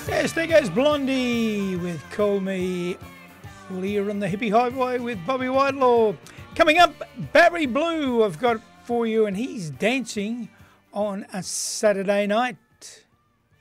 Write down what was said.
Yes, there goes Blondie with Call Me. Lear on the Hippie Highway with Bobby Whitelaw. Coming up, Barry Blue I've got for you, and he's dancing on a Saturday night.